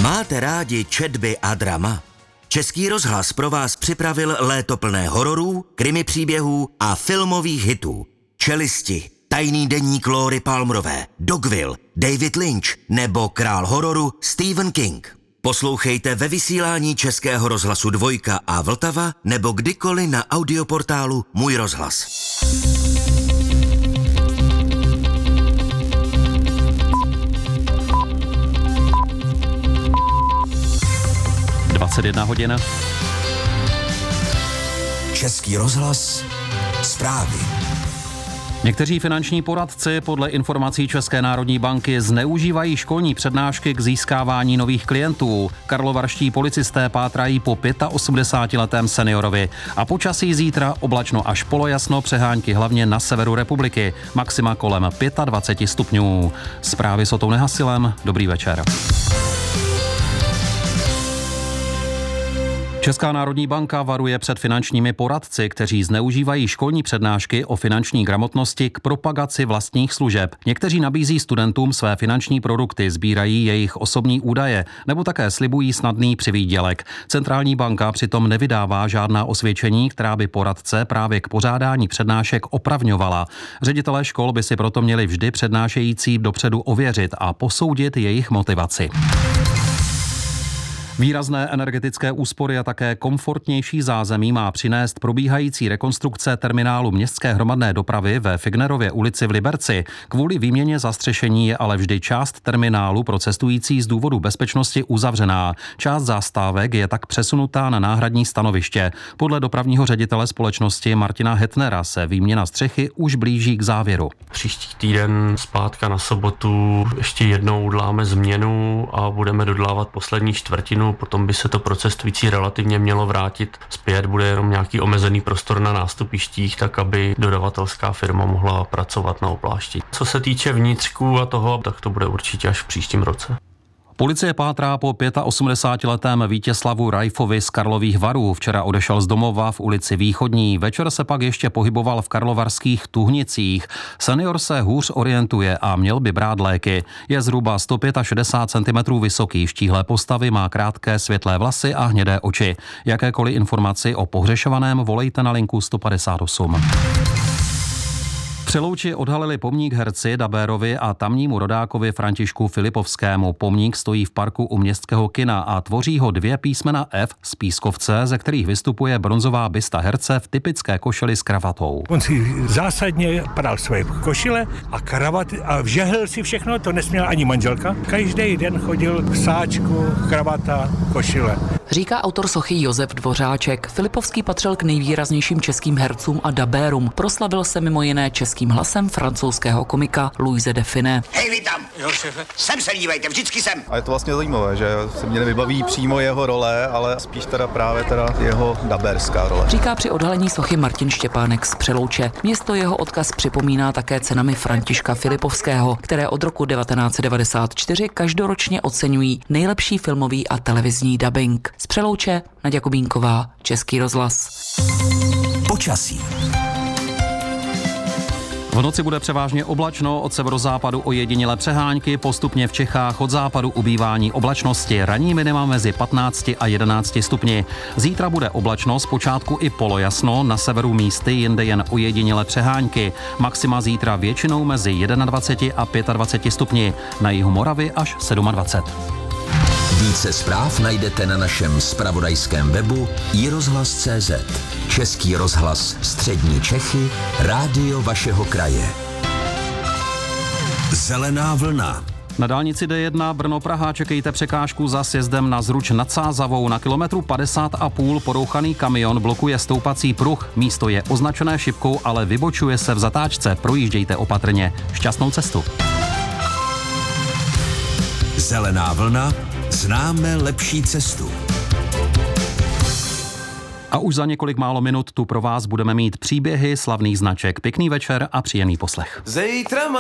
Máte rádi četby a drama? Český rozhlas pro vás připravil léto plné hororů, krimi příběhů a filmových hitů. Čelisti, Tajný deník Lóry Palmerové, Dogville, David Lynch nebo král hororu Stephen King. Poslouchejte ve vysílání Českého rozhlasu Dvojka a Vltava nebo kdykoliv na audioportálu Můj rozhlas. Hodina. Český rozhlas, zprávy. Někteří finanční poradci podle informací České národní banky zneužívají školní přednášky k získávání nových klientů. Karlovarští policisté pátrají po 85letém seniorovi. A počasí zítra oblačno až polojasno, přehánky hlavně na severu republiky. Maxima kolem 25 stupňů. Zprávy s Otou Nehasilem. Dobrý večer. Česká národní banka varuje před finančními poradci, kteří zneužívají školní přednášky o finanční gramotnosti k propagaci vlastních služeb. Někteří nabízí studentům své finanční produkty, sbírají jejich osobní údaje nebo také slibují snadný přivýdělek. Centrální banka přitom nevydává žádná osvědčení, která by poradce právě k pořádání přednášek opravňovala. Ředitelé škol by si proto měli vždy přednášející dopředu ověřit a posoudit jejich motivaci. Výrazné energetické úspory a také komfortnější zázemí má přinést probíhající rekonstrukce terminálu městské hromadné dopravy ve Fignerově ulici v Liberci. Kvůli výměně zastřešení je ale vždy část terminálu pro cestující z důvodu bezpečnosti uzavřená. Část zastávek je tak přesunutá na náhradní stanoviště. Podle dopravního ředitele společnosti Martina Hetnera se výměna střechy už blíží k závěru. Příští týden zpátka na sobotu ještě jednou uděláme změnu a budeme dodělávat poslední čtvrtinu. Potom by se to pro cestující relativně mělo vrátit zpět, bude jenom nějaký omezený prostor na nástupištích, tak aby dodavatelská firma mohla pracovat na oplášti. Co se týče vnitřků a toho, tak to bude určitě až v příštím roce. Policie pátrá po 85letém Vítězslavu Rajfovi z Karlových Varů. Včera odešel z domova v ulici Východní. Večer se pak ještě pohyboval v karlovarských Tuhnicích. Senior se hůř orientuje a měl by brát léky. Je zhruba 165 cm vysoký, štíhlé postavy, má krátké světlé vlasy a hnědé oči. Jakékoliv informaci o pohřešovaném volejte na linku 158. V Přelouči odhalili pomník herci, dabérovi a tamnímu rodákovi Františku Filipovskému. Pomník stojí v parku u Městského kina a tvoří ho dvě písmena F z pískovce, ze kterých vystupuje bronzová bysta herce v typické košili s kravatou. On si zásadně pral své košile a kravaty a vžehl si všechno, to nesměla ani manželka. Každý den chodil v sáčku, kravata, košile. Říká autor sochy Josef Dvořáček. Filipovský patřil k nejvýraznějším českým hercům a dabérům. Proslavil se mimo jiné českým hlasem francouzského komika Louise de Funès. Hej, vy tam! Jo, šéfe. Sem se dívejte, vždycky sem! A je to vlastně zajímavé, že se mě nevybaví přímo jeho role, ale spíš právě jeho dabérská role. Říká při odhalení sochy Martin Štěpánek z Přelouče. Město jeho odkaz připomíná také cenami Františka Filipovského, které od roku 1994 každoročně oceňují nejlepší filmový a televizní dabing. Z Přelouče Naďa Kubínková, Český rozhlas. Počasí. V noci bude převážně oblačno, od severozápadu ojedinělé přehánky, postupně v Čechách od západu ubývání oblačnosti, ranní minima mezi 15 a 11 stupni. Zítra bude oblačno, zpočátku i polojasno, na severu místy, jinde jen ojedinělé přehánky. Maxima zítra většinou mezi 21 a 25 stupni, na jihu Moravy až 27. Více zpráv najdete na našem zpravodajském webu iRozhlas.cz. Český rozhlas Střední Čechy, rádio vašeho kraje. Zelená vlna. Na dálnici D1 Brno-Praha čekejte překážku za sjezdem na Zruč nad Sázavou. Na kilometru 50,5 porouchaný kamion blokuje stoupací pruh. Místo je označené šipkou, ale vybočuje se v zatáčce. Projíždějte opatrně. Šťastnou cestu. Zelená vlna. Známe lepší cestu. A už za několik málo minut tu pro vás budeme mít příběhy slavných značek. Pěkný večer a příjemný poslech. Zítra